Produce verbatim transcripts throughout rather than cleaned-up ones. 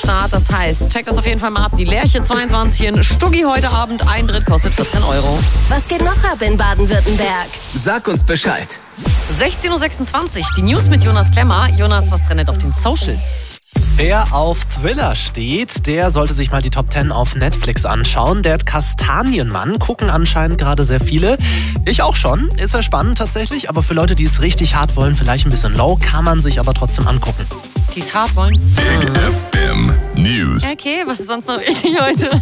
Start. Das heißt, checkt das auf jeden Fall mal ab. Die Lerche zweiundzwanzig in Stuggi heute Abend. Eintritt kostet vierzehn Euro. Was geht noch ab in Baden-Württemberg? Sag uns Bescheid. sechzehn Uhr sechsundzwanzig, die News mit Jonas Klemmer. Jonas, was trendet auf den Socials? Wer auf Thriller steht, der sollte sich mal die Top zehn auf Netflix anschauen. Der Kastanienmann gucken anscheinend gerade sehr viele. Ich auch schon. Ist ja spannend tatsächlich. Aber für Leute, die es richtig hart wollen, vielleicht ein bisschen low, kann man sich aber trotzdem angucken. Die es hart wollen. Big F M News. Okay, was ist sonst noch wichtig heute?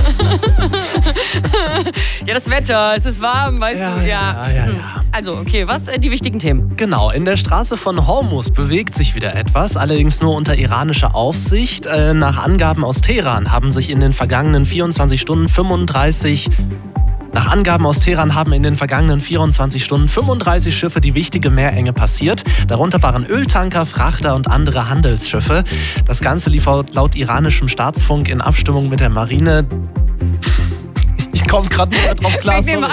Ja, das Wetter. Es ist warm, weißt Ja, du? ja, ja, ja. Also, okay, was äh, die wichtigen Themen? Genau, in der Straße von Hormuz bewegt sich wieder etwas, allerdings nur unter iranischer Aufsicht. Äh, nach Angaben aus Teheran haben sich in den vergangenen vierundzwanzig Stunden fünfunddreißig Nach Angaben aus Teheran haben in den vergangenen vierundzwanzig Stunden fünfunddreißig Schiffe die wichtige Meerenge passiert. Darunter waren Öltanker, Frachter und andere Handelsschiffe. Das Ganze lief laut iranischem Staatsfunk in Abstimmung mit der Marine. Ich komme gerade nicht mehr drauf klar. Wegnehmen.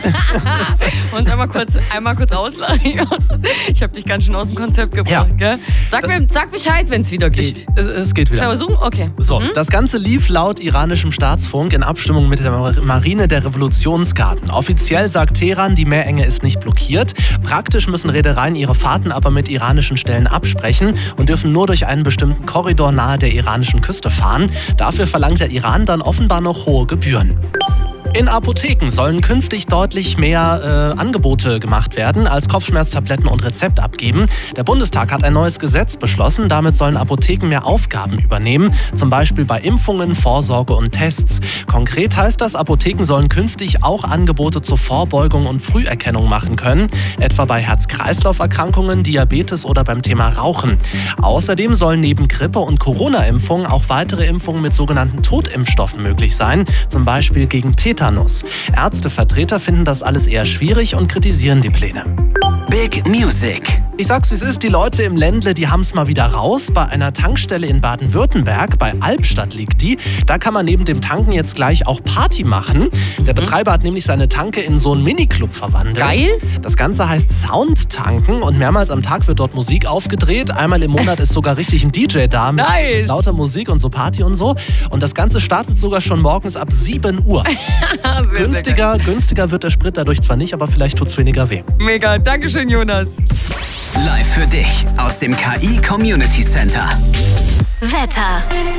Und einmal kurz, einmal kurz auslachen. Ich habe dich ganz schön aus dem Konzept gebracht. Ja. Gell? Sag, mir, sag Bescheid, wenn es wieder geht. Ich, es, es geht wieder. Kann man versuchen? Okay. So, Mhm. das Ganze lief laut iranischem Staatsfunk in Abstimmung mit der Marine der Revolutionsgarden. Offiziell sagt Teheran, die Meerenge ist nicht blockiert. Praktisch müssen Reedereien ihre Fahrten aber mit iranischen Stellen absprechen und dürfen nur durch einen bestimmten Korridor nahe der iranischen Küste fahren. Dafür verlangt der Iran dann offenbar noch hohe Gebühren. In Apotheken sollen künftig deutlich mehr äh, Angebote gemacht werden, als Kopfschmerztabletten und Rezept abgeben. Der Bundestag hat ein neues Gesetz beschlossen. Damit sollen Apotheken mehr Aufgaben übernehmen, zum Beispiel bei Impfungen, Vorsorge und Tests. Konkret heißt das, Apotheken sollen künftig auch Angebote zur Vorbeugung und Früherkennung machen können, etwa bei Herz-Kreislauf-Erkrankungen, Diabetes oder beim Thema Rauchen. Außerdem sollen neben Grippe- und Corona-Impfungen auch weitere Impfungen mit sogenannten Totimpfstoffen möglich sein, zum Beispiel gegen Tetanus. Ärztevertreter finden das alles eher schwierig und kritisieren die Pläne. Big Music. Ich sag's, wie es ist, die Leute im Ländle, die haben's mal wieder raus. Bei einer Tankstelle in Baden-Württemberg, bei Albstadt liegt die, da kann man neben dem Tanken jetzt gleich auch Party machen. Der Betreiber hat nämlich seine Tanke in so einen Miniclub verwandelt. Geil. Das Ganze heißt Soundtanken und mehrmals am Tag wird dort Musik aufgedreht. Einmal im Monat ist sogar richtig ein D J da mit Nice. lauter Musik und so Party und so. Und das Ganze startet sogar schon morgens ab sieben Uhr. Sehr, günstiger, günstiger wird der Sprit dadurch zwar nicht, aber vielleicht tut's weniger weh. Mega, Dankeschön, Jonas. Live für dich aus dem K I Community Center. Wetter.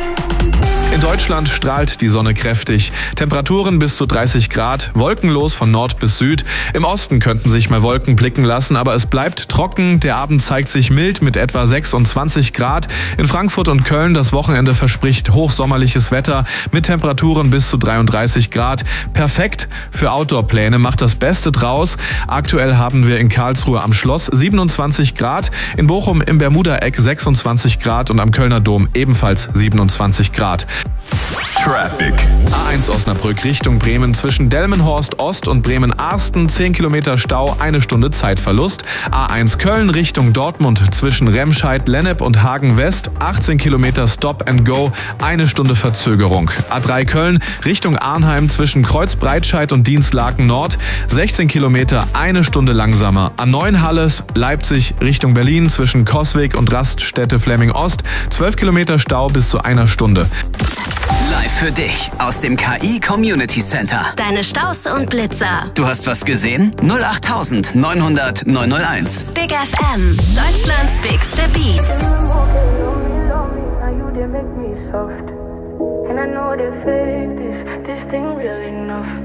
In Deutschland strahlt die Sonne kräftig. Temperaturen bis zu dreißig Grad, wolkenlos von Nord bis Süd. Im Osten könnten sich mal Wolken blicken lassen, aber es bleibt trocken. Der Abend zeigt sich mild mit etwa sechsundzwanzig Grad. In Frankfurt und Köln das Wochenende verspricht hochsommerliches Wetter mit Temperaturen bis zu dreiunddreißig Grad. Perfekt für Outdoor-Pläne, macht das Beste draus. Aktuell haben wir in Karlsruhe am Schloss siebenundzwanzig Grad, in Bochum im Bermuda-Eck sechsundzwanzig Grad und am Kölner Dom ebenfalls siebenundzwanzig Grad. Traffic. A eins Osnabrück Richtung Bremen zwischen Delmenhorst Ost und Bremen-Arsten zehn Kilometer Stau, eine Stunde Zeitverlust. A eins Köln Richtung Dortmund zwischen Remscheid, Lennep und Hagen West achtzehn Kilometer Stop and Go, eine Stunde Verzögerung. A drei Köln Richtung Arnheim zwischen Kreuzbreitscheid und Dienstlaken Nord sechzehn Kilometer, eine Stunde langsamer. A neun Halles Leipzig Richtung Berlin zwischen Coswig und Raststätte Flemming Ost zwölf Kilometer Stau bis zu einer Stunde. Live für dich aus dem K I Community Center. Deine Staus und Blitzer. Du hast was gesehen? null acht neunhundert neunhunderteins. Big F M. Deutschlands bigste Beats. And I know they fake this, this thing real enough.